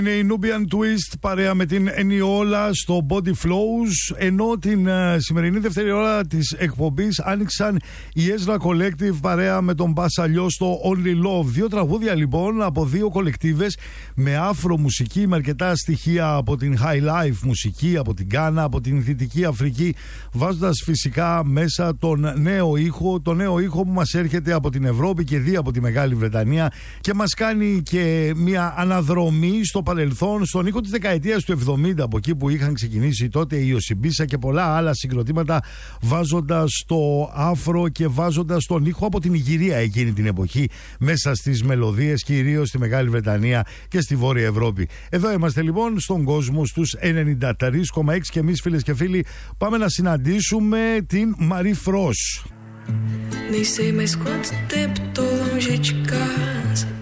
Είναι η Nubian Twist παρέα με την Eniola στο Body Flows, ενώ την σημερινή δεύτερη ώρα της εκπομπής άνοιξαν η Ezra Collective παρέα με τον Μπασαλιό στο Only Love. Δύο τραγούδια λοιπόν από δύο κολεκτίβες με άφρο μουσική, με αρκετά στοιχεία από την High Life μουσική, από την Γκάνα, από την Δυτική Αφρική, βάζοντας φυσικά μέσα τον νέο ήχο που μας έρχεται από την Ευρώπη και δει από τη Μεγάλη Βρετανία και μας κάνει και μια αναδρομή στο παρελθόν, στον ήχο της δεκαετίας του 70, από εκεί που είχαν ξεκινήσει τότε η Οσιμπίσα και πολλά άλλα συγκροτήματα, βάζοντας το άφρο και βάζοντας τον ήχο από την Ιγυρία εκείνη την εποχή μέσα στις μελωδίες, κυρίως στη Μεγάλη Βρετανία και στη Βόρεια Ευρώπη. Εδώ είμαστε λοιπόν στον κόσμο στους 93,6 και εμείς, φίλες και φίλοι, πάμε να συναντήσουμε την Marie Frost. Nem sei mais quanto tempo tô longe de casa.